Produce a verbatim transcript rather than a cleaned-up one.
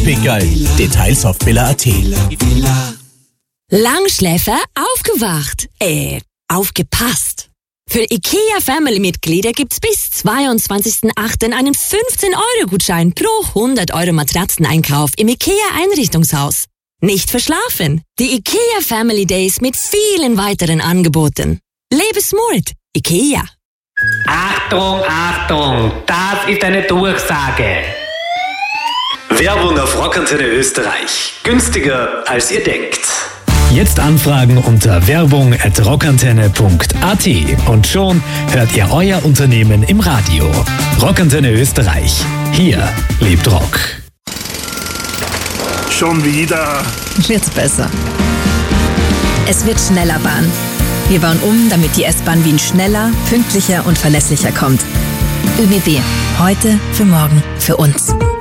Pickerl. Details auf villa punkt at. Langschläfer aufgewacht. Äh, aufgepasst. Für IKEA-Family-Mitglieder gibt's bis zweiundzwanzigsten achten einen fünfzehn-Euro-Gutschein pro hundert Euro Matratzeneinkauf im IKEA-Einrichtungshaus. Nicht verschlafen. Die IKEA Family Days mit vielen weiteren Angeboten. Lebe smart. IKEA. Achtung, Achtung, das ist eine Durchsage. Werbung auf Rockantenne Österreich. Günstiger als ihr denkt. Jetzt anfragen unter werbung at rockantenne punkt at und schon hört ihr euer Unternehmen im Radio. Rockantenne Österreich. Hier lebt Rock. Schon wieder. Wird's besser. Es wird schneller Bahn. Wir bauen um, damit die S-Bahn Wien schneller, pünktlicher und verlässlicher kommt. ÖBB. Heute für morgen für uns.